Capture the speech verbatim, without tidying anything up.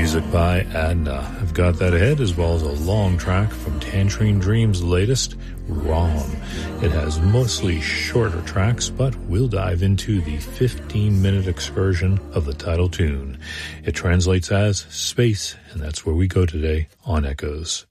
music by Adna. I've got that ahead, as well as a long track from Tangerine Dream's latest, Rom. It has mostly shorter tracks, but we'll dive into the fifteen-minute excursion of the title tune. It translates as Space, and that's where we go today on Echoes.